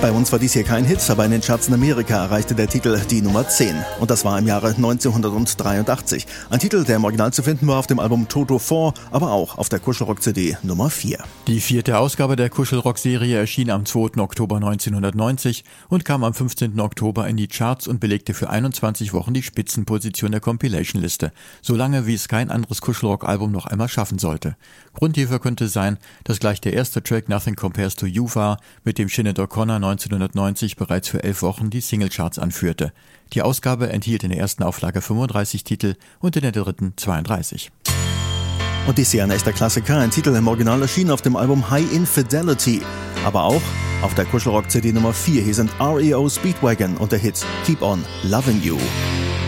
Bei uns war dies hier kein Hit, aber in den Charts in Amerika erreichte der Titel die Nummer 10. Und das war im Jahre 1983. Ein Titel, der im Original zu finden war auf dem Album Toto 4, aber auch auf der Kuschelrock-CD Nummer 4. Die 4. Ausgabe der Kuschelrock-Serie erschien am 2. Oktober 1990 und kam am 15. Oktober in die Charts und belegte für 21 Wochen die Spitzenposition der Compilation-Liste, so lange wie es kein anderes Kuschelrock-Album noch einmal schaffen sollte. Grund hierfür könnte sein, dass gleich der erste Track Nothing Compares to You war, mit dem Sinead O'Connor 1990 bereits für 11 Wochen die Singlecharts anführte. Die Ausgabe enthielt in der ersten Auflage 35 Titel und in der dritten 32. Und dies hier ein echter Klassiker, ein Titel im Original erschien auf dem Album High Infidelity. Aber auch auf der Kuschelrock-CD Nummer 4. Hier sind REO Speedwagon und der Hit Keep On Loving You.